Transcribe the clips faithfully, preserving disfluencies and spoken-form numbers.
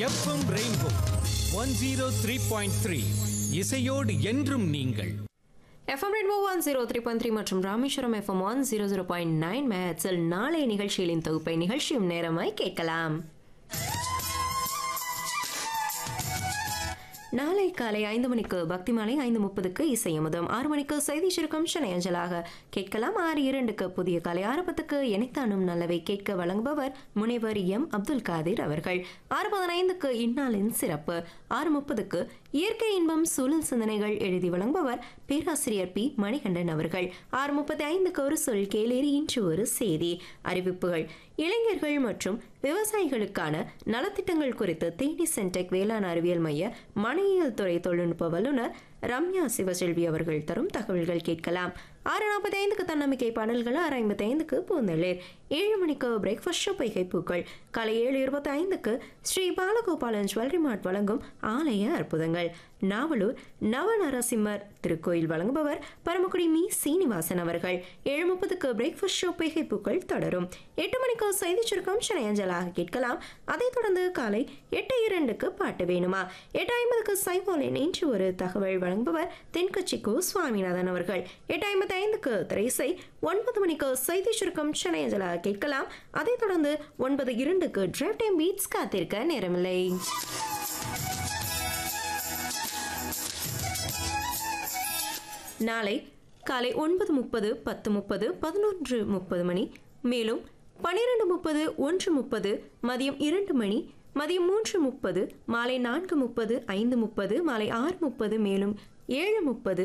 FM rainbow one zero three point three இசையோடு என்றும் நீங்கள். FM rainbow one zero three point three மற்றும் Rameswaram FM one zero zero point nine மேட்சில் நாளைய நிகழ்ச்சிகளின் தொகுப்பை நிகழ்ச்சியும் நேரமாய் கேட்கலாம். நாளை காலை ஐந்து மணிக்கு பக்தி மாலை, ஐந்து முப்பதுக்கு இசையமுதம், ஆறு மணிக்கு செய்தி சுருக்கம் சென்னை அஞ்சலாக கேட்கலாம். ஆறு இரண்டுக்கு புதிய காலை, ஆறு பத்துக்கு இணைத்தானும் நல்லவை கேட்க வழங்குபவர் முனைவர் எம் அப்துல் காதிர் அவர்கள். ஆறு பதினைந்துக்கு இந்நாளின் சிறப்பு, ஆறு முப்பதுக்கு இயற்கை இன்பம் சூழல் சிந்தனைகள் எழுதி வழங்குபவர் பேராசிரியர் பி மணிகண்டன் அவர்கள். ஆறு முப்பத்தி ஐந்துக்கு ஒரு சொல் கேளேறி இன்று ஒரு செய்தி, அறிவிப்புகள், இளைஞர்கள் மற்றும் விவசாயிகளுக்கான நலத்திட்டங்கள் குறித்து தேனி சென்டெக் வேளாண் அறிவியல் மைய மனையியல் துறை தொழில்நுட்ப வல்லுநர் ரம்யா சிவசெல்வி அவர்கள் தரும் தகவல்கள் கேட்கலாம். ஆறு நாற்பத்தி ஐந்துக்கு தன்னம்பிக்கை பாடல்கள், ஆறு ஐம்பத்தி ஐந்துக்கு பூந்தளிர், ஏழு மணிக்கு பிரேக்ஃபாஸ்ட் பைகை பூக்கள், காலை ஏழு இருபத்தி ஐந்துக்கு ஸ்ரீ பாலகோபாலன் ஜுவல்லரி மார்ட் வழங்கும் ஆலய அற்புதங்கள், நாவலூர் நவநரசிம்மர் திருக்கோயில் வழங்குபவர் பரமக்குடி மீ சீனிவாசன் அவர்கள். ஏழு முப்பதுக்கு பிரேக்ஃபாஸ்ட் பைகை பூக்கள் தொடரும். எட்டு மணிக்கு செய்தி சுருக்கம் சென்னை அஞ்சலாக கேட்கலாம். அதைத் தொடர்ந்து காலை எட்டு இரண்டுக்கு பாட்டு வேணுமா, எட்டு ஐம்பதுக்கு சைவாலின் இன்று ஒரு தகவல் வழங்குபவர் தென்கட்சி கோ சுவாமிநாதன் அவர்கள். எட்டு ஐம்பத்தி ஐந்துக்கு திரைசை, ஒன்பது மணிக்கு செய்தி சுருக்கம் சென்னை அஞ்சலாக கேட்கலாம். அதைத் தொடர்ந்து ஒன்பது இரண்டுக்கு டிரைவ் டைம் பீட்ஸ் காத்திருக்க நேரமில்லை. நாளை காலை ஒன்பது முப்பது, பத்து முப்பது, பதினொன்று முப்பது மணி, மேலும் பனிரெண்டு முப்பது, ஒன்று முப்பது, மதியம் இரண்டு மணி, மதியம் மூன்று முப்பது, மாலை நான்கு முப்பது, ஐந்து முப்பது, மாலை ஆறு முப்பது, மேலும் ஏழு முப்பது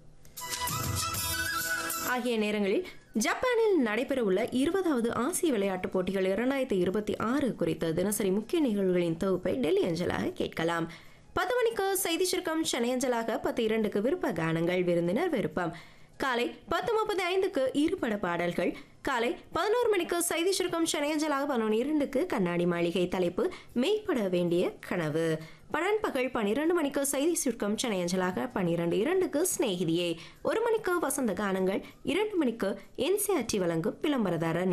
ஆகிய நேரங்களில் ஜப்பானில் நடைபெறவுள்ள இருபதாவது ஆசிய விளையாட்டுப் போட்டிகள் இரண்டாயிரத்தி இருபத்தி ஆறு குறித்த தினசரி முக்கிய நிகழ்வுகளின் தொகுப்பை டெல்லி அஞ்சலாக கேட்கலாம். பத்து மணிக்கு செய்தி சுருக்கம் சென்னை அஞ்சலாக, பத்து இரண்டுக்கு விருப்ப கானங்கள், விருந்தினர் விருப்பம், காலை பத்து முப்பத்தி ஐந்துக்கு இருபட பாடல்கள், காலை பதினோரு மணிக்கு செய்தி சுருக்கம் சென்னை அஞ்சலாக, பதினொன்று இரண்டுக்கு கண்ணாடி மாளிகை, தலைப்பு மெய்ப்பட வேண்டிய கனவு, பகல் பன்னிரண்டு மணிக்கு செய்தி சுருக்கம் சென்னை அஞ்சலாக, பன்னிரண்டு இரண்டுக்கு சிநேகிதியே, ஒரு மணிக்கு வசந்த கானங்கள், இரண்டு மணிக்கு என்சிஆர்டி வழங்கும் விளம்பரதாரர்